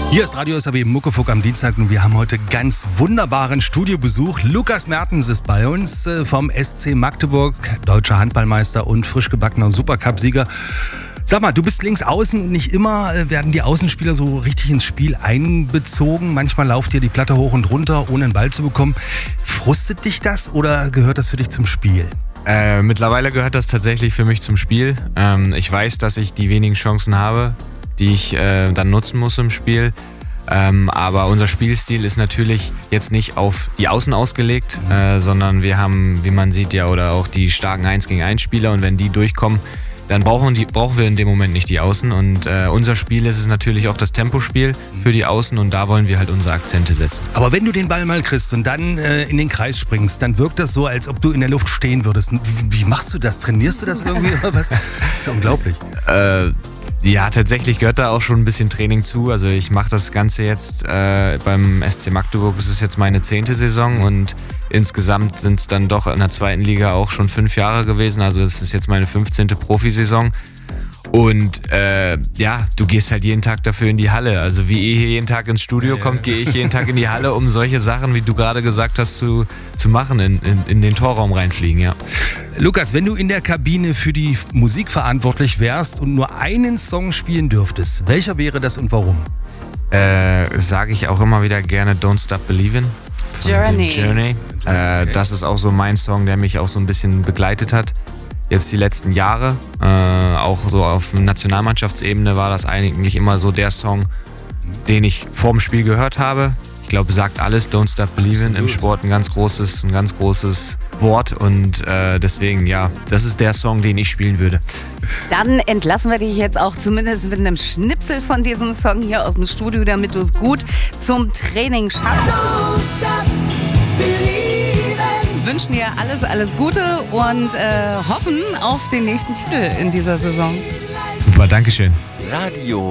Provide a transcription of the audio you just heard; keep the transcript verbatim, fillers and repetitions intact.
Hier ist Radio S R B Muckefuck am Dienstag und wir haben heute ganz wunderbaren Studiobesuch. Lukas Mertens ist bei uns äh, vom S C Magdeburg, deutscher Handballmeister und frisch gebackener Supercup-Sieger. Sag mal, du bist links außen, nicht immer äh, werden die Außenspieler so richtig ins Spiel einbezogen. Manchmal lauft dir die Platte hoch und runter, ohne einen Ball zu bekommen. Frustet dich das oder gehört das für dich zum Spiel? Äh, mittlerweile gehört das tatsächlich für mich zum Spiel. Ähm, ich weiß, dass ich die wenigen Chancen habe, die ich äh, dann nutzen muss im Spiel. Ähm, aber unser Spielstil ist natürlich jetzt nicht auf die Außen ausgelegt, äh, sondern wir haben, wie man sieht ja, oder auch die starken eins gegen eins Spieler, und wenn die durchkommen, dann brauchen, die, brauchen wir in dem Moment nicht die Außen. Und äh, unser Spiel ist es natürlich auch das Tempospiel für die Außen, und da wollen wir halt unsere Akzente setzen. Aber wenn du den Ball mal kriegst und dann äh, in den Kreis springst, dann wirkt das so, als ob du in der Luft stehen würdest. Wie machst du das? Trainierst du das irgendwie oder was? Das ist ja unglaublich. Äh, Ja, tatsächlich gehört da auch schon ein bisschen Training zu. Also ich mache das Ganze jetzt äh, beim S C Magdeburg, es ist jetzt meine zehnte Saison, und insgesamt sind es dann doch in der zweiten Liga auch schon fünf Jahre gewesen. Also es ist jetzt meine fünfzehnte Profisaison. Und äh, ja, du gehst halt jeden Tag dafür in die Halle. Also wie ihr hier jeden Tag ins Studio ja, kommt, ja. gehe ich jeden Tag in die Halle, um solche Sachen, wie du gerade gesagt hast, zu, zu machen, in, in, in den Torraum reinfliegen, ja. Lukas, wenn du in der Kabine für die Musik verantwortlich wärst und nur einen Song spielen dürftest, welcher wäre das und warum? Äh, sage ich auch immer wieder gerne Don't Stop Believin'. Journey. Journey. Äh, das ist auch so mein Song, der mich auch so ein bisschen begleitet hat. Jetzt die letzten Jahre, äh, auch so auf Nationalmannschaftsebene war das eigentlich immer so der Song, den ich vorm Spiel gehört habe. Ich glaube, sagt alles, Don't Stop Believin' im Sport, ein ganz großes, ein ganz großes Wort, und äh, deswegen, ja, das ist der Song, den ich spielen würde. Dann entlassen wir dich jetzt auch zumindest mit einem Schnipsel von diesem Song hier aus dem Studio, damit du es gut zum Training schaffst. Wünschen dir alles, alles Gute und äh, hoffen auf den nächsten Titel in dieser Saison. Super, Dankeschön. Radio